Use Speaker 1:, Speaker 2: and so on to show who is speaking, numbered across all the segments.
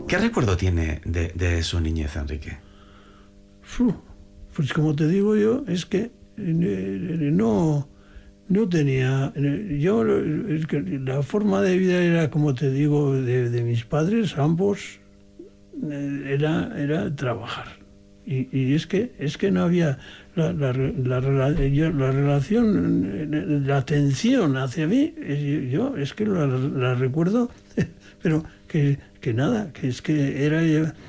Speaker 1: ¿Qué recuerdo tiene de su niñez, Enrique?
Speaker 2: Pues como te digo yo, es que no tenía... es que la forma de vida era, como te digo, de mis padres, ambos, era trabajar. Y es que no había la relación, la atención hacia mí, yo es que la recuerdo, pero que nada, que es que era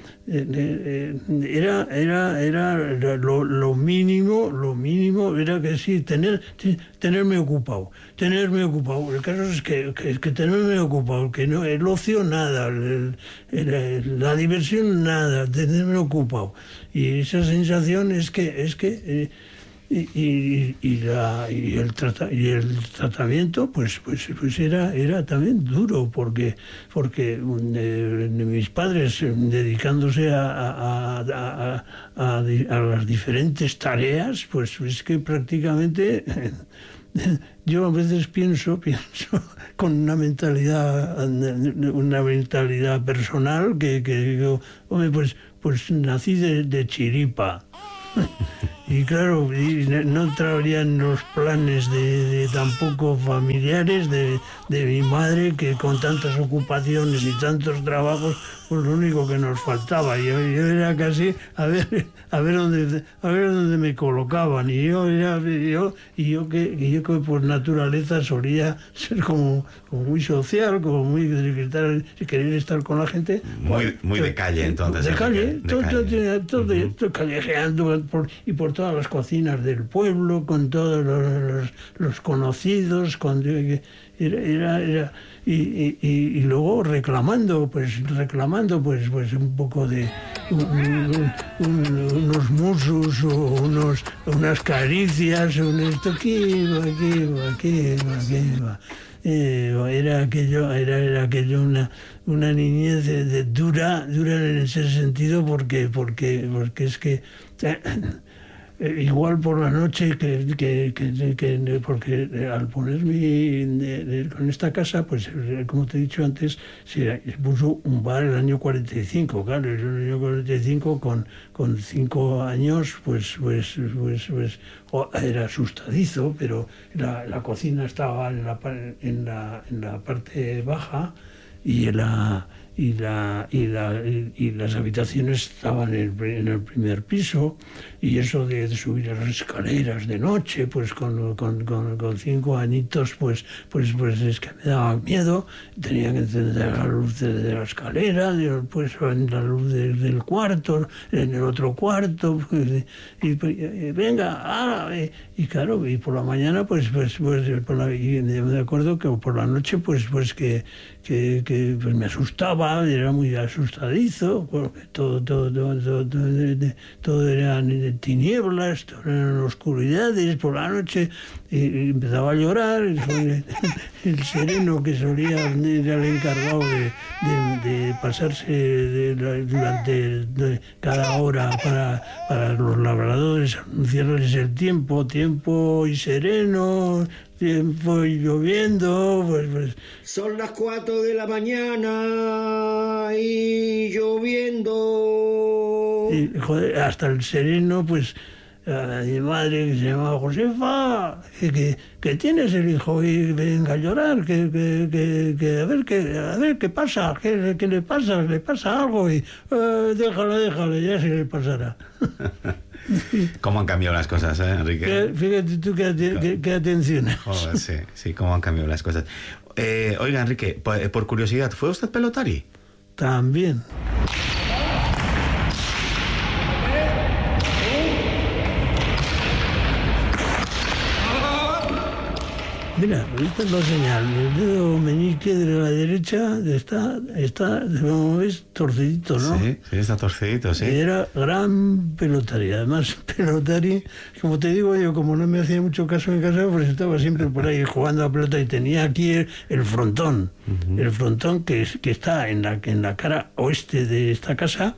Speaker 2: lo mínimo era que sí, tenerme ocupado. El caso es que tenerme ocupado, que no, el ocio nada, la diversión nada, tenerme ocupado. Y esa sensación es que el tratamiento pues era también duro porque mis padres dedicándose a las diferentes tareas, pues es que prácticamente yo a veces pienso con una mentalidad personal que digo, hombre, pues nací de chiripa. Y claro, no entraría en los planes de tampoco familiares de mi madre, que con tantas ocupaciones y tantos trabajos, pues lo único que nos faltaba. Yo era casi a ver dónde me colocaban. Y yo que por naturaleza solía ser como muy social, como muy querer estar con la gente.
Speaker 1: Muy de calle, entonces.
Speaker 2: De calle, todo callejeando por todas las cocinas del pueblo, con todos los conocidos, y luego reclamando pues un poco de unos musos o unas caricias, esto aquí. Era aquello una niñez dura en ese sentido porque es que igual por la noche porque al ponerme con esta casa, pues como te he dicho antes, se puso un bar el año 45, claro, el año 45 con 5 años, pues era asustadizo, pero la cocina estaba en la parte baja y las habitaciones estaban en el primer piso, y eso de subir las escaleras de noche, pues con 5 añitos, pues es que me daba miedo. Tenía que encender la luz de la escalera, pues la luz del cuarto, en el otro cuarto, y venga, y claro, y por la mañana, y me acuerdo que por la noche, pues que me asustaba, era muy asustadizo, porque todo eran tinieblas, todo eran oscuridades por la noche, y empezaba a llorar. El sereno, que solía era el encargado de pasarse durante cada hora para los labradores, anunciarles el tiempo y sereno, tiempo y lloviendo, pues.
Speaker 3: Son las 4 de la mañana y lloviendo.
Speaker 2: Y, joder, hasta el sereno, pues, a mi madre, que se llamaba Josefa, que tienes el hijo y venga a llorar, que a ver qué pasa, qué le pasa algo, y déjale, ya se le pasará.
Speaker 1: ¿Cómo han cambiado las cosas, Enrique?
Speaker 2: Fíjate tú qué atención.
Speaker 1: Oh, sí, cómo han cambiado las cosas. Oiga, Enrique, por curiosidad, ¿fue usted pelotari?
Speaker 2: También. Mira, esta es la señal. El dedo meñique de la derecha está, como ves, torcidito, ¿no?
Speaker 1: Sí, está torcidito, sí.
Speaker 2: Era gran pelotari. Además, pelotari, como te digo yo, como no me hacía mucho caso en casa, pues estaba siempre por ahí jugando a pelota, y tenía aquí el frontón. Uh-huh. El frontón que está en la cara oeste de esta casa,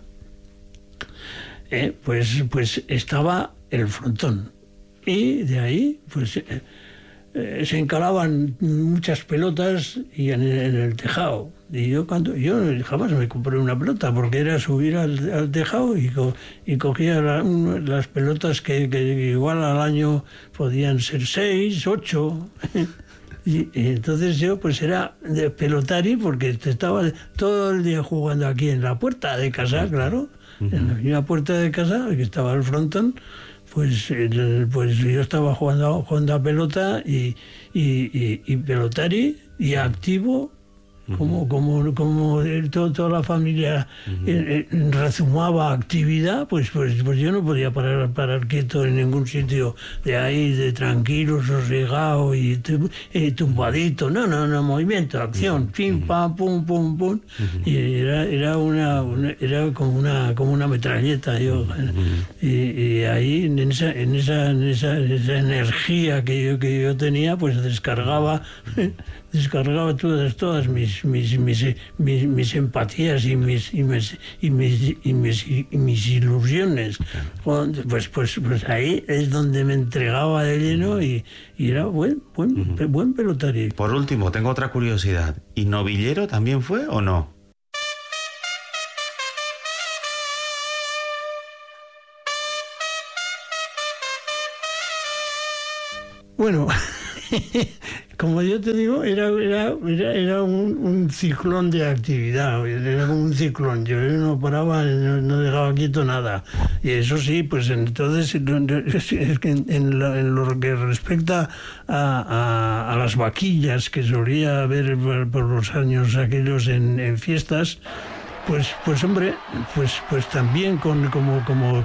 Speaker 2: pues estaba el frontón. Y de ahí, pues se encalaban muchas pelotas y en el tejado. Y yo jamás me compré una pelota, porque era subir al tejado y cogía las pelotas que igual al año podían ser 6, 8. Y entonces yo pues era de pelotari, porque estaba todo el día jugando aquí en la puerta de casa, claro, en la misma puerta de casa, que estaba el frontón. Pues yo estaba jugando a pelota y pelotari y activo, como toda la familia rezumaba actividad, pues yo no podía parar quieto en ningún sitio de ahí, de tranquilo, sosegado y tumbadito. No, movimiento, acción, pim, pam, pum, pum, pum. Y era como una metralleta yo. Y ahí en esa energía que yo tenía, pues descargaba todas mis empatías y mis ilusiones. Pues ahí es donde me entregaba de lleno y era buen pelotario.
Speaker 1: Por último, tengo otra curiosidad. ¿Y novillero también fue o no?
Speaker 2: Bueno, como yo te digo, era un ciclón de actividad, era como un ciclón. Yo no paraba, no dejaba quieto nada. Y eso sí, pues entonces, es que en lo que respecta a las vaquillas que solía haber por los años aquellos en fiestas, pues hombre, pues también como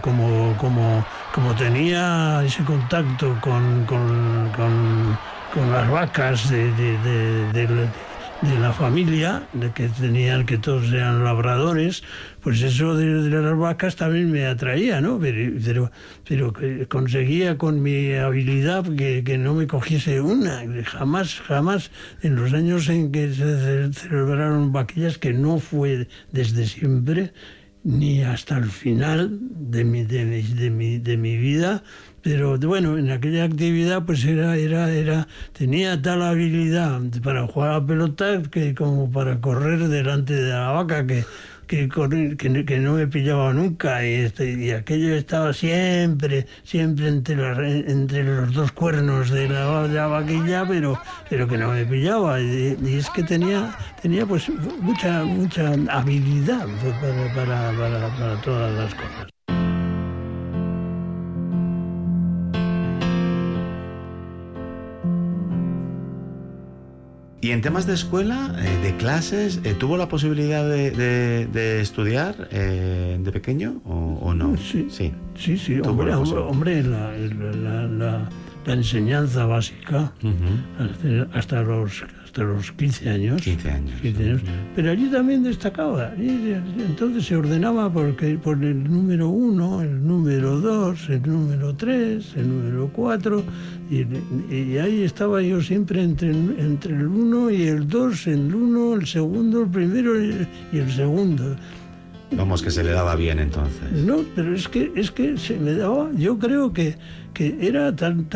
Speaker 2: tenía ese contacto con las vacas de la familia, que todos eran labradores, pues eso de las vacas también me atraía, ¿no? Pero que conseguía con mi habilidad que no me cogiese una. Jamás en los años en que se celebraron vaquillas, que no fue desde siempre ni hasta el final de mi vida. Pero bueno, en aquella actividad pues tenía tal habilidad para jugar a pelota que como para correr delante de la vaca, que no me pillaba nunca, y aquello estaba siempre entre los dos cuernos de la vaquilla, pero que no me pillaba, y es que tenía pues mucha habilidad para todas las cosas.
Speaker 1: Y en temas de escuela, de clases, ¿tuvo la posibilidad de estudiar de pequeño o no?
Speaker 2: Sí, hombre, la enseñanza básica, hasta los 15 años. 15 años. Pero allí también destacaba. Entonces se ordenaba por el número 1, el número 2, el número 3, el número 4. Y ahí estaba yo siempre entre el 1 y el 2, el 1, el segundo, el primero y el segundo.
Speaker 1: Vamos, que se le daba bien entonces.
Speaker 2: No, pero es que se me daba, yo creo que era tal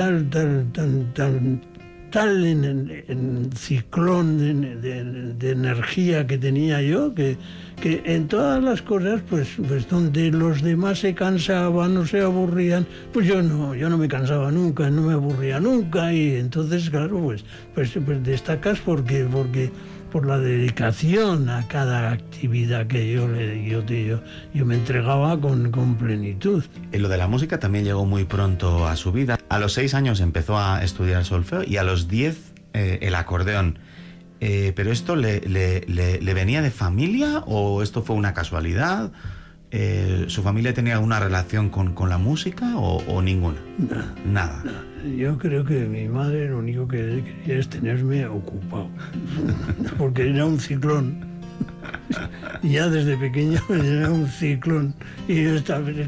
Speaker 2: en ciclón de energía que tenía yo, que en todas las cosas, pues donde los demás se cansaban o se aburrían, pues yo no me cansaba nunca, no me aburría nunca, y entonces, claro, pues destacas porque por la dedicación a cada actividad que yo me entregaba con plenitud.
Speaker 1: Y lo de la música también llegó muy pronto a su vida. A los 6 años empezó a estudiar solfeo y a los 10 el acordeón. ¿Pero esto le venía de familia o esto fue una casualidad? ¿Su familia tenía alguna relación con la música o ninguna? Nada.
Speaker 2: Yo creo que mi madre lo único que quería es tenerme ocupado, porque era un ciclón. Ya desde pequeño era un ciclón, y yo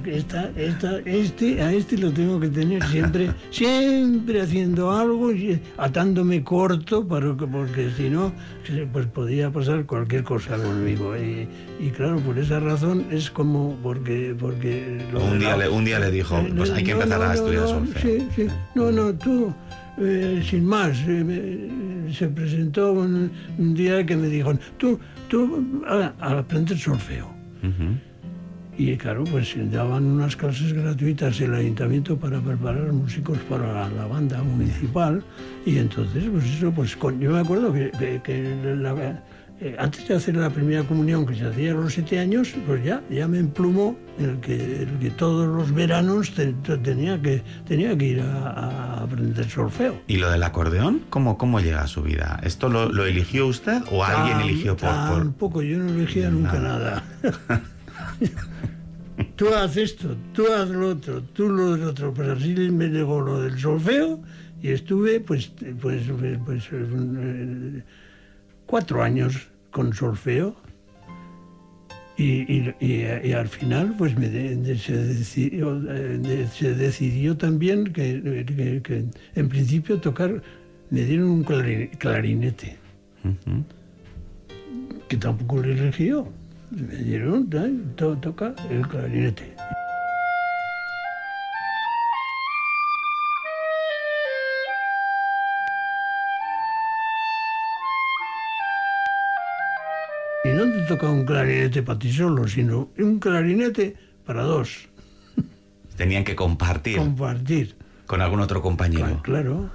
Speaker 2: a este lo tengo que tener siempre haciendo algo, atándome corto, porque si no, pues podía pasar cualquier cosa conmigo, y claro, por esa razón es como porque
Speaker 1: un día le dijo, pues hay que empezar a estudiar solfeo.
Speaker 2: Sí, tú sin más, se presentó un día que me dijo, tú a aprender solfeo. Y claro, pues daban unas clases gratuitas en el ayuntamiento para preparar músicos para la banda municipal. Y entonces, pues eso, pues yo me acuerdo que antes de hacer la primera comunión, que se hacía a los 7 años, pues ya me emplumó el que todos los veranos tenía que ir a aprender solfeo.
Speaker 1: ¿Y lo del acordeón? ¿Cómo llega a su vida? ¿Esto lo eligió usted o alguien eligió por...?
Speaker 2: Tampoco, yo no elegía nunca nada. Tú haz esto, tú haz lo otro, tú lo otro. Pues así me llegó lo del solfeo y estuve pues 4 años con solfeo y al final pues se decidió también que en principio tocar, me dieron un clarinete, que tampoco le eligió. Me dieron, toca el clarinete. Y no te toca un clarinete para ti solo, sino un clarinete para 2.
Speaker 1: Tenían que compartir. Con algún otro compañero.
Speaker 2: Claro.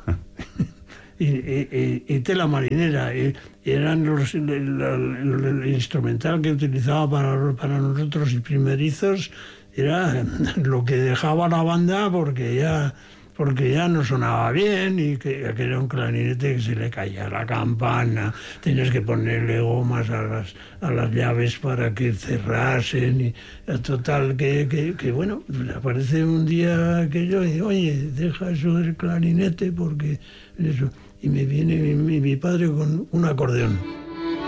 Speaker 2: Y tela marinera, eran el instrumental que utilizaba para nosotros y primerizos, era lo que dejaba la banda porque ya no sonaba bien y que era un clarinete que se le caía la campana, tenías que ponerle gomas a las llaves para que cerrasen y total que bueno, aparece un día aquello y oye, deja eso del clarinete porque eso. Y me viene mi padre con un acordeón.